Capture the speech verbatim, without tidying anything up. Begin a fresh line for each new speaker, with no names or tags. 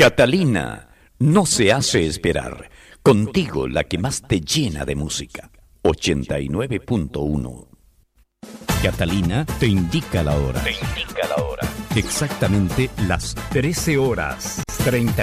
Catalina no se hace esperar. Contigo, la que más te llena de música. ochenta y nueve punto uno.
Catalina te indica la hora.
Te indica la hora.
Exactamente las trece horas. treinta